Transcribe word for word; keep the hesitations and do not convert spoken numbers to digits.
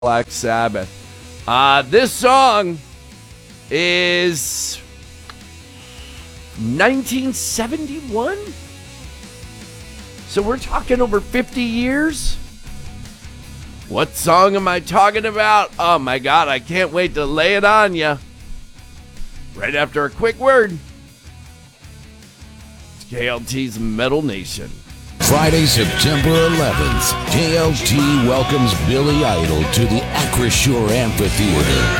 Black Sabbath. Uh, this song is nineteen seventy-one? So we're talking over fifty years? What song am I talking about? Oh my God, I can't wait to lay it on ya. Right after a quick word. It's K L T's Metal Nation. Friday, September eleventh, K L T welcomes Billy Idol to the Acrisure Amphitheater.